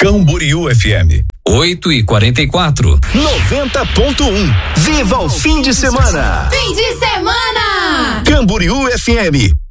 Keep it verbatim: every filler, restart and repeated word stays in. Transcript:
Camboriú F M. oito e quarenta e quatro. noventa ponto um. Viva o fim de semana! Fim de semana! Camboriú F M.